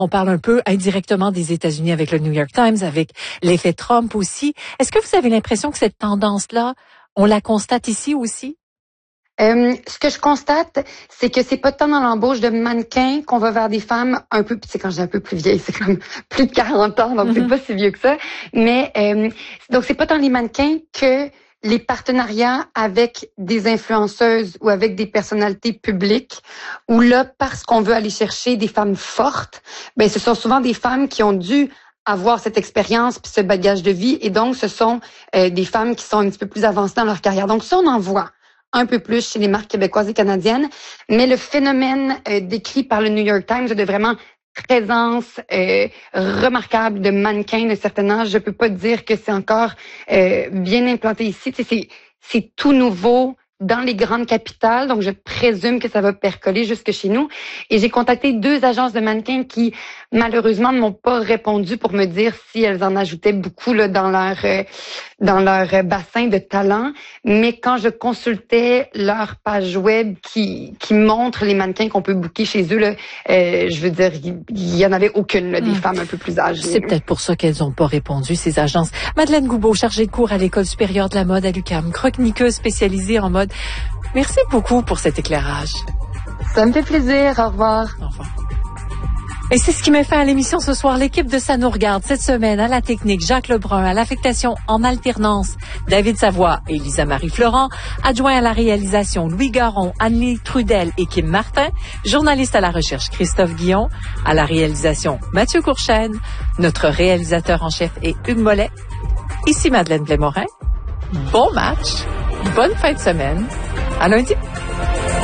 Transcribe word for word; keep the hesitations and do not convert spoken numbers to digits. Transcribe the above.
On parle un peu indirectement des États-Unis avec le New York Times, avec l'effet Trump aussi. Est-ce que vous avez l'impression que cette tendance-là, on la constate ici aussi? Euh, ce que je constate, c'est que c'est pas tant dans l'embauche de mannequins qu'on va vers des femmes un peu, c'est quand j'ai un peu plus vieille, c'est comme plus de quarante ans, donc mm-hmm. c'est pas si vieux que ça. Mais euh, donc c'est pas tant les mannequins que les partenariats avec des influenceuses ou avec des personnalités publiques, où là, parce qu'on veut aller chercher des femmes fortes, ben ce sont souvent des femmes qui ont dû avoir cette expérience puis ce bagage de vie, et donc ce sont euh, des femmes qui sont un petit peu plus avancées dans leur carrière. Donc ça, on en voit un peu plus chez les marques québécoises et canadiennes, mais le phénomène euh, décrit par le New York Times de vraiment présence euh, remarquable de mannequins de certain âge, je peux pas dire que c'est encore euh, bien implanté ici. Tu sais, c'est c'est tout nouveau dans les grandes capitales, donc je présume que ça va percoler jusque chez nous. Et j'ai contacté deux agences de mannequins qui, malheureusement, ne m'ont pas répondu pour me dire si elles en ajoutaient beaucoup là, dans leur euh, dans leur bassin de talent. Mais quand je consultais leur page web qui qui montre les mannequins qu'on peut booker chez eux, là, euh, je veux dire, il y en avait aucune, là, des mmh. femmes un peu plus âgées. C'est peut-être pour ça qu'elles n'ont pas répondu, ces agences. Madeleine Goubeau, chargée de cours à l'École supérieure de la mode à l'U Q A M, chroniqueuse spécialisée en mode. Merci beaucoup pour cet éclairage. Ça me fait plaisir. Au revoir. Au revoir. Et c'est ce qui met fin à l'émission ce soir. L'équipe de Ça nous regarde cette semaine à la technique, Jacques Lebrun, à l'affectation en alternance, David Savoie et Lisa-Marie Florent, adjoint à la réalisation, Louis Garon, Annie Trudel et Kim Martin, journaliste à la recherche, Christophe Guillon, à la réalisation, Mathieu Courchaine, notre réalisateur en chef est Hugues Mollet. Ici Madeleine Blais-Morin. Bon match, bonne fin de semaine. À lundi.